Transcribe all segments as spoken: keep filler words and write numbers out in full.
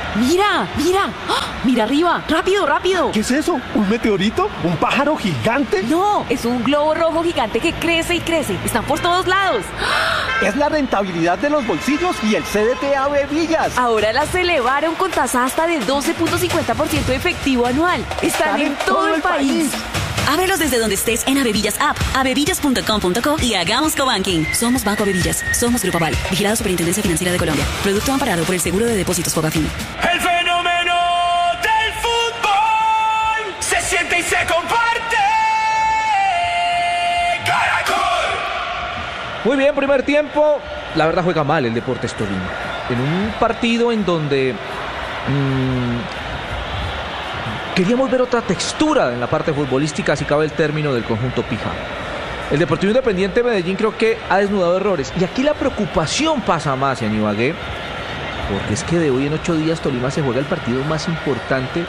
Mira, mira, ¡ah! Mira arriba, rápido, rápido. ¿Qué es eso? ¿Un meteorito? ¿Un pájaro gigante? No, es un globo rojo gigante que crece y crece. Están por todos lados. Es la rentabilidad de los bolsillos y el C D T Avevillas. Ahora las elevaron con tasa hasta de doce punto cincuenta por ciento efectivo anual. Están, Están en, en todo, todo el país. país. Ábrelos desde donde estés en Avevillas App, avevillas punto com punto co y hagamos cobanking. Somos Banco Avevillas, somos Grupo Aval, vigilado Superintendencia Financiera de Colombia. Producto amparado por el Seguro de Depósitos Fogafín. El fenómeno del fútbol se siente y se comparte. ¡Caracol! Muy bien, primer tiempo. La verdad juega mal el Deportes Tolima. En un partido en donde... Mmm, queríamos ver otra textura en la parte futbolística, si cabe el término, del conjunto Pijao. El Deportivo Independiente de Medellín creo que ha desnudado errores. Y aquí la preocupación pasa más en Ibagué, porque es que de hoy en ocho días Tolima se juega el partido más importante,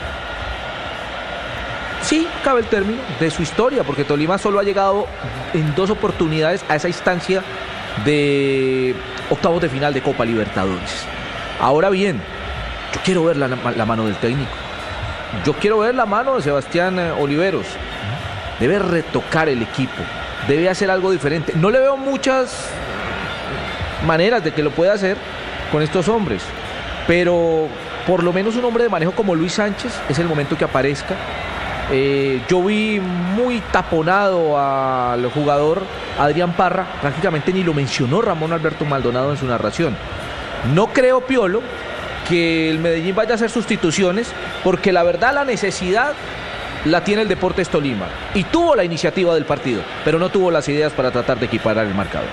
sí, cabe el término, de su historia, porque Tolima solo ha llegado en dos oportunidades a esa instancia de octavos de final de Copa Libertadores. Ahora bien, yo quiero ver la, la mano del técnico. Yo quiero ver la mano de Sebastián Oliveros. Debe retocar el equipo, debe hacer algo diferente. No le veo muchas maneras de que lo pueda hacer con estos hombres, pero por lo menos un hombre de manejo como Luis Sánchez es el momento que aparezca. Eh, yo vi muy taponado al jugador Adrián Parra, prácticamente ni lo mencionó Ramón Alberto Maldonado en su narración. No creo, Piolo, que el Medellín vaya a hacer sustituciones, porque la verdad la necesidad la tiene el Deportes Tolima y tuvo la iniciativa del partido, pero no tuvo las ideas para tratar de equiparar el marcador.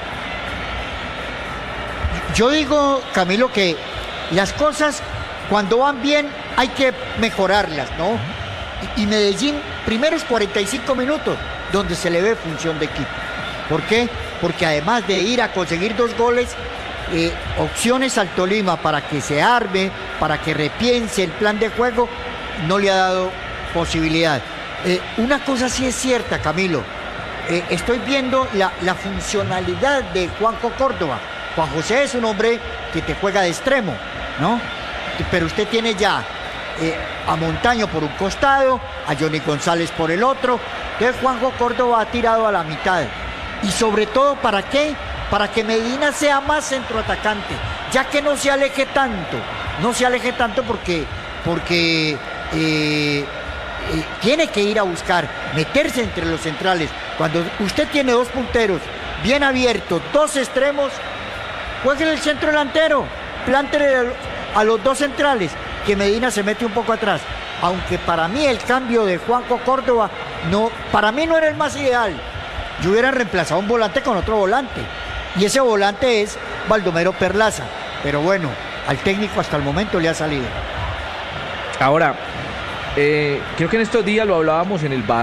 Yo digo, Camilo, que las cosas cuando van bien hay que mejorarlas, ¿no? Y, y Medellín, primeros cuarenta y cinco minutos donde se le ve función de equipo. ¿Por qué? Porque además de ir a conseguir dos goles, Eh, opciones al Tolima para que se arme, para que repiense el plan de juego, no le ha dado posibilidad. Eh, una cosa sí es cierta, Camilo, eh, estoy viendo la, la funcionalidad de Juanjo Córdoba. Juan José es un hombre que te juega de extremo, ¿no? Pero usted tiene ya eh, a Montaño por un costado, a Johnny González por el otro. Entonces Juanjo Córdoba ha tirado a la mitad. Y sobre todo, ¿para qué? Para que Medina sea más centroatacante, ya que no se aleje tanto, no se aleje tanto porque, porque eh, eh, tiene que ir a buscar, meterse entre los centrales. Cuando usted tiene dos punteros bien abiertos, dos extremos, juegue el centro delantero, plántele a los dos centrales, que Medina se mete un poco atrás. Aunque para mí el cambio de Juanjo Córdoba, no, para mí no era el más ideal. Yo hubiera reemplazado un volante con otro volante. Y ese volante es Baldomero Perlaza. Pero bueno, al técnico hasta el momento le ha salido. Ahora, eh, creo que en estos días lo hablábamos en el bar.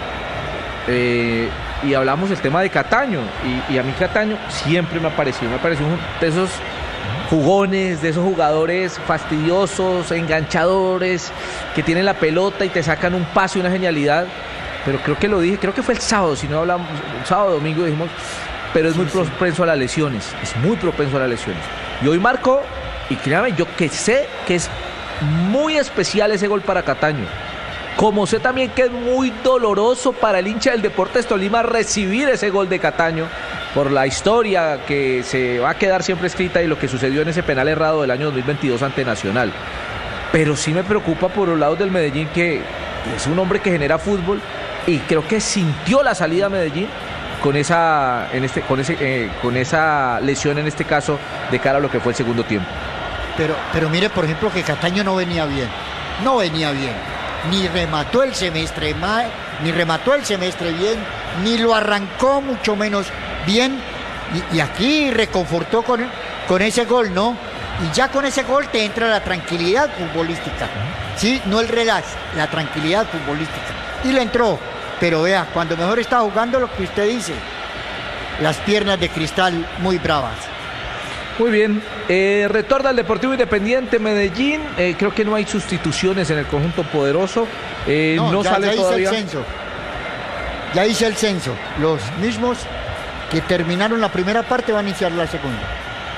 Eh, y hablamos del tema de Cataño. Y, y a mí Cataño siempre me ha parecido. Me ha parecido uno de esos jugones, de esos jugadores fastidiosos, enganchadores, que tienen la pelota y te sacan un pase y una genialidad. Pero creo que lo dije, creo que fue el sábado, si no hablamos, el sábado o domingo dijimos, pero es muy sí, propenso sí. a las lesiones, es muy propenso a las lesiones. Y hoy marcó, y créame, yo que sé que es muy especial ese gol para Cataño. Como sé también que es muy doloroso para el hincha del Deportes Tolima recibir ese gol de Cataño, por la historia que se va a quedar siempre escrita y lo que sucedió en ese penal errado del año dos mil veintidós ante Nacional. Pero sí me preocupa por los lados del Medellín, que es un hombre que genera fútbol, y creo que sintió la salida a Medellín con esa, en este, con ese, eh, con esa lesión en este caso de cara a lo que fue el segundo tiempo. Pero, pero mire, por ejemplo, que Cataño no venía bien, no venía bien, ni remató el semestre mal, ni remató el semestre bien, ni lo arrancó mucho menos bien, y, y aquí reconfortó con, con ese gol, ¿no? Y ya con ese gol te entra la tranquilidad futbolística, ¿sí? No el relax, la tranquilidad futbolística. Y le entró. Pero vea, cuando mejor está jugando, lo que usted dice, las piernas de Cristal muy bravas. Muy bien, eh, retorna al Deportivo Independiente Medellín. Eh, creo que no hay sustituciones en el conjunto poderoso. Eh, no, no ya, sale ya todavía. Hice el censo. Ya hice el censo. Los mismos que terminaron la primera parte van a iniciar la segunda.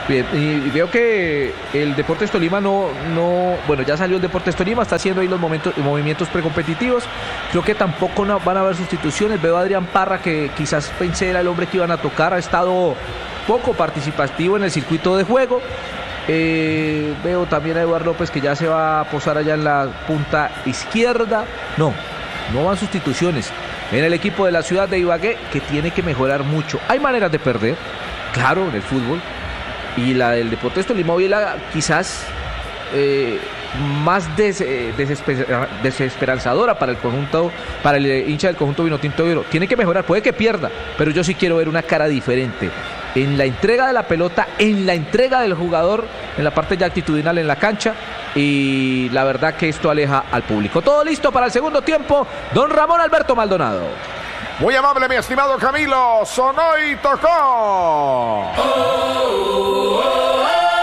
Bien, y veo que el Deportes Tolima no, no, bueno, ya salió el Deportes Tolima, está haciendo ahí los momentos, movimientos precompetitivos. Creo que tampoco no, van a haber sustituciones. Veo a Adrián Parra, que quizás pensé era el hombre que iban a tocar, ha estado poco participativo en el circuito de juego. Eh, veo también a Eduardo López, que ya se va a posar allá en la punta izquierda. No, no van sustituciones en el equipo de la ciudad de Ibagué, que tiene que mejorar mucho. Hay maneras de perder, claro, en el fútbol. Y la del Deportes Tolima hoy la quizás eh, más des, eh, desesper, desesperanzadora para el conjunto, para el hincha del conjunto vinotinto de Oro. Tiene que mejorar, puede que pierda, pero yo sí quiero ver una cara diferente en la entrega de la pelota, en la entrega del jugador, en la parte ya actitudinal en la cancha. Y la verdad que esto aleja al público. Todo listo para el segundo tiempo, don Ramón Alberto Maldonado. Muy amable, mi estimado Camilo. Sonó y tocó. Oh, oh, oh.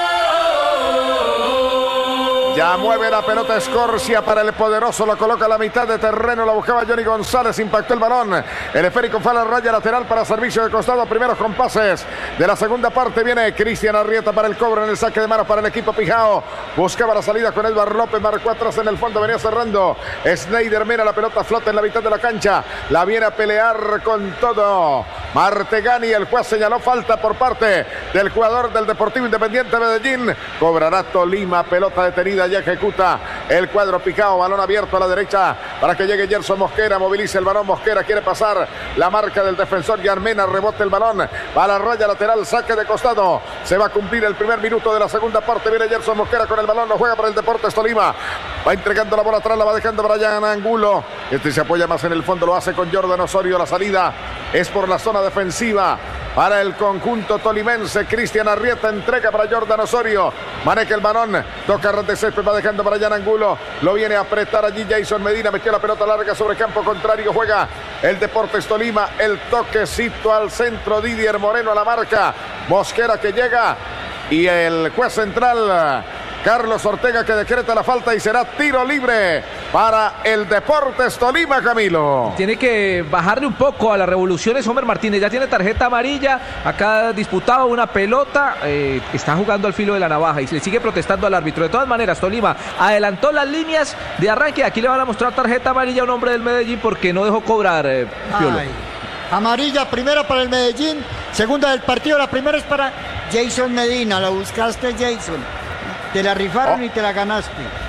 Ya mueve la pelota Escorcia para el poderoso, lo coloca a la mitad de terreno, la buscaba Johnny González, impactó el balón, el esférico fue a la raya lateral para servicio de costado, primeros compases de la segunda parte, viene Cristian Arrieta para el cobro en el saque de manos para el equipo Pijao, buscaba la salida con Eduardo López, marcó atrás en el fondo, venía cerrando, Schneider, mira la pelota flota en la mitad de la cancha, la viene a pelear con todo, Martegani, el juez señaló falta por parte del jugador del Deportivo Independiente Medellín, cobrará Tolima, pelota detenida, ya ejecuta el cuadro Pijao, balón abierto a la derecha para que llegue Gerson Mosquera, moviliza el balón, Mosquera quiere pasar la marca del defensor Yarmena, rebote el balón, va a la raya lateral, saque de costado, se va a cumplir el primer minuto de la segunda parte, viene Gerson Mosquera con el balón, lo juega para el Deportes Tolima, va entregando la bola atrás, la va dejando Brian Angulo, este se apoya más en el fondo, lo hace con Jordan Osorio, la salida es por la zona defensiva para el conjunto tolimense, Cristian Arrieta entrega para Jordan Osorio, maneja el balón, toca de césped, va dejando para Brian Angulo, lo viene a apretar allí Jason Medina, metió la pelota larga sobre campo contrario, juega el Deportes Tolima, el toquecito al centro, Didier Moreno a la marca, Mosquera que llega y el juez central Carlos Ortega que decreta la falta y será tiro libre para el Deportes Tolima, Camilo. Tiene que bajarle un poco a las revoluciones Homer Martínez, ya tiene tarjeta amarilla, acá disputaba una pelota, eh, está jugando al filo de la navaja y se le sigue protestando al árbitro. De todas maneras, Tolima adelantó las líneas de arranque, aquí le van a mostrar tarjeta amarilla a un hombre del Medellín porque no dejó cobrar, eh, Piolo. Ay, amarilla, primera para el Medellín, segunda del partido, la primera es para Jason Medina, la buscaste Jason. Te la rifaron oh. y te la ganaste.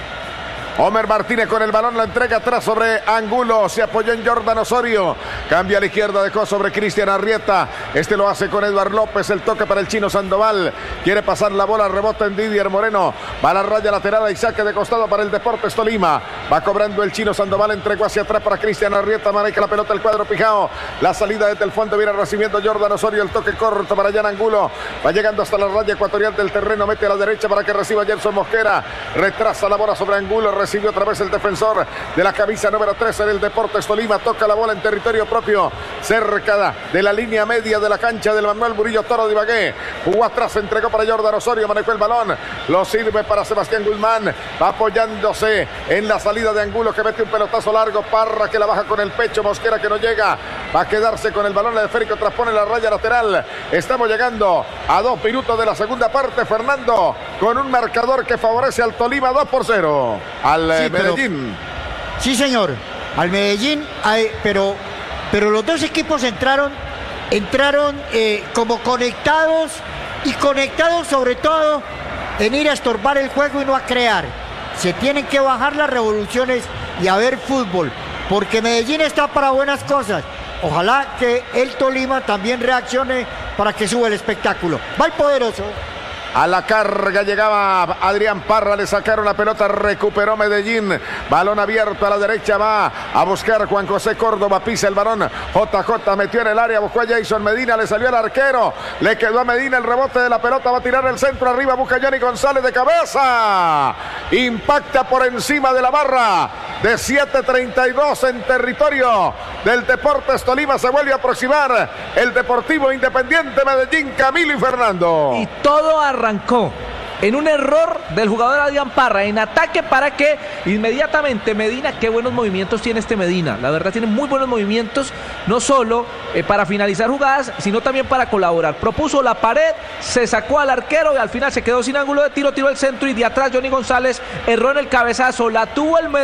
Homer Martínez con el balón, la entrega atrás sobre Angulo, se apoyó en Jordan Osorio, cambia a la izquierda, dejó sobre Cristian Arrieta, este lo hace con Eduardo López, el toque para el chino Sandoval, quiere pasar la bola, rebota en Didier Moreno, va a la raya lateral y saque de costado para el Deportes Tolima, va cobrando el chino Sandoval, entregó hacia atrás para Cristian Arrieta, maneja la pelota el cuadro Pijao, la salida desde el fondo viene recibiendo Jordan Osorio, el toque corto para Jan Angulo, va llegando hasta la raya ecuatorial del terreno, mete a la derecha para que reciba Gerson Mosquera, retrasa la bola sobre Angulo, recibió otra vez el defensor de la camisa número trece del Deportes Tolima, toca la bola en territorio propio, cerca de la línea media de la cancha del Manuel Murillo Toro de Ibagué, jugó atrás, entregó para Jordan Osorio, manejó el balón, lo sirve para Sebastián Guzmán, va apoyándose en la salida de Angulo que mete un pelotazo largo, Parra que la baja con el pecho, Mosquera que no llega, va a quedarse con el balón, el esférico traspone la raya lateral, estamos llegando a dos minutos de la segunda parte, Fernando, con un marcador que favorece al Tolima dos por cero, al sí, Medellín. Pero, sí, señor, al Medellín, hay, pero, pero los dos equipos entraron, entraron eh, como conectados y conectados sobre todo en ir a estorbar el juego y no a crear. Se tienen que bajar las revoluciones y a ver fútbol, porque Medellín está para buenas cosas. Ojalá que el Tolima también reaccione para que suba el espectáculo. Va el poderoso. A la carga llegaba Adrián Parra, le sacaron la pelota, recuperó Medellín, balón abierto a la derecha, va a buscar Juan José Córdoba, pisa el balón, J J metió en el área, buscó a Jason Medina, le salió el arquero, le quedó a Medina el rebote de la pelota, va a tirar el centro arriba, busca Johnny González de cabeza, impacta por encima de la barra, de siete treinta y dos en territorio del Deportes Tolima, se vuelve a aproximar el Deportivo Independiente Medellín, Camilo y Fernando. Y todo arrancó en un error del jugador Adrián Parra en ataque para que inmediatamente Medina, qué buenos movimientos tiene este Medina, la verdad tiene muy buenos movimientos, no solo eh, para finalizar jugadas, sino también para colaborar. Propuso la pared, se sacó al arquero y al final se quedó sin ángulo de tiro, tiró el centro y de atrás Johnny González erró en el cabezazo, la tuvo el